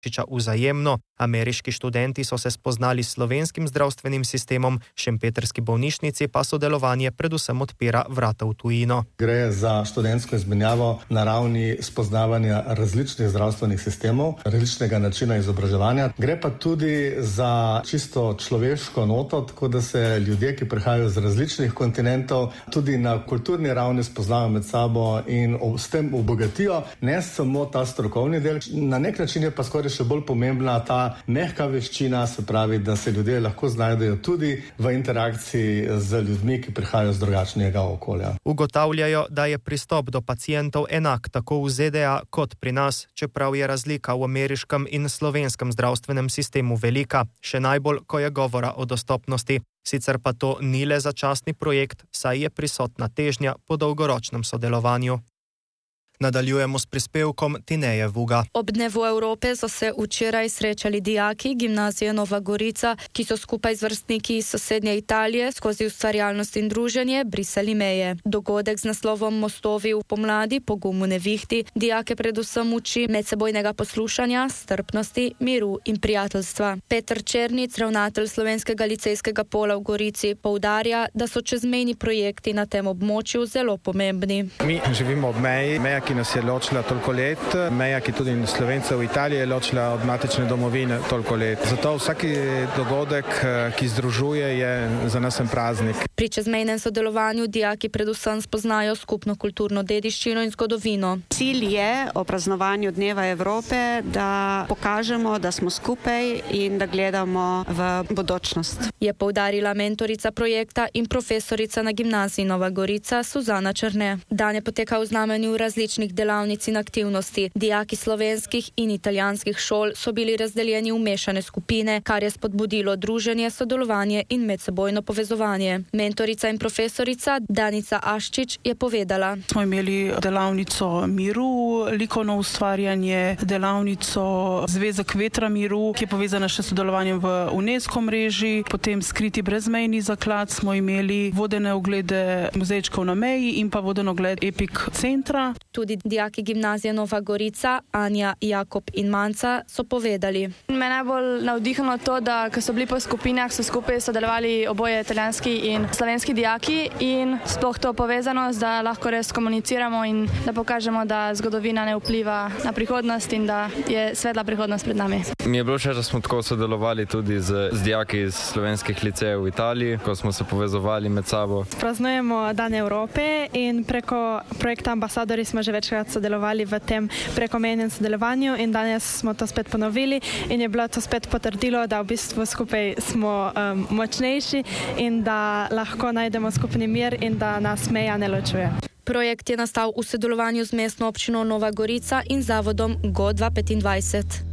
vzajemno. Ameriški študenti so se spoznali s slovenskim zdravstvenim sistemom, šempetrski bolnišnici pa sodelovanje predvsem odpira vrata v tujino. Gre za študentsko izmenjavo na ravni spoznavanja različnih zdravstvenih sistemov, različnega načina izobraževanja. Gre pa tudi za čisto človeško noto, tako da se ljudje, ki prihajajo z različnih kontinentov, tudi na kulturni ravni spoznavajo med sabo in s tem obogatijo ne samo ta strokovni del. Na nek način je pa skoraj še bolj pomembna ta mehka veščina, se pravi, da se ljudje lahko znajdejo tudi v interakciji z ljudmi, ki prihajajo z drugačnega okolja. Ugotavljajo, da je pristop do pacientov enak tako v ZDA kot pri nas, čeprav je razlika v ameriškem in slovenskem zdravstvenem sistemu velika, še najbolj, ko je govora o dostopnosti. Sicer pa to ni le začasni projekt, saj je prisotna težnja po dolgoročnem sodelovanju. Nadaljujemo s prispevkom Tineje Vuga. Ob Dnevu Evrope so se včeraj srečali dijaki gimnazije Nova Gorica, ki so skupaj z vrstniki iz sosednje Italije skozi ustvarjalnost in druženje brisali meje. Dogodek z naslovom Mostovi v pomladi, pogumu nevihti, dijake predvsem uči medsebojnega poslušanja, strpnosti, miru in prijateljstva. Peter Černic, ravnatelj Slovenskega licejskega pola v Gorici, poudarja, da so čezmejni projekti na tem območju zelo pomembni. Mi živimo ob meji, meja, ki nas je ločila toliko let, meja, ki tudi Slovence v Italiji je ločila od matične domovine toliko let. Zato vsaki dogodek, ki združuje, je za nas en praznik. Pri čezmejnem sodelovanju dijaki predvsem spoznajo skupno kulturno dediščino in zgodovino. Cilj je o praznovanju Dneva Evrope, da pokažemo, da smo skupaj in da gledamo v bodočnost. Je poudarila mentorica projekta in profesorica na gimnaziji Nova Gorica Suzana Črne. Dan je potekal v znamenju različnih delavnic in aktivnosti. Dijaki slovenskih in italijanskih šol so bili razdeljeni v mešane skupine, kar je spodbudilo druženje, sodelovanje in medsebojno povezovanje. Mentorica in profesorica Danica Aščič je povedala: Smo imeli delavnico miru, likovno ustvarjanje, delavnico Zvezek vetra miru, ki je povezana še s sodelovanjem v UNESCO mreži, potem skriti brezmejni zaklad, smo imeli vodene oglede muzejčkov na meji in pa voden ogled Epic centra. Tudi dijaki gimnazije Nova Gorica, Anja, Jakob in Manca so povedali: Me najbolj navdihnilo to, da ko so bili po skupinah, so skupaj sodelovali oboje italijanski in slovenski dijaki in sploh to povezanost, da lahko res komuniciramo in da pokažemo, da zgodovina ne vpliva na prihodnost in da je svetla prihodnost pred nami. Mi je bilo všeč, da smo tako sodelovali tudi z dijaki iz slovenskih licejev v Italiji, ko smo se povezovali med sabo. Praznujemo Dan Evrope in preko projekta Ambasadori smo že večkrat sodelovali v tem prekomejnem sodelovanju in danes smo to spet ponovili in je bilo to spet potrdilo, da v bistvu skupaj smo močnejši in da lahko najdemo skupni mir in da nas meja ne ločuje. Projekt je nastal v sodelovanju z mestno občino Nova Gorica in zavodom Go 225.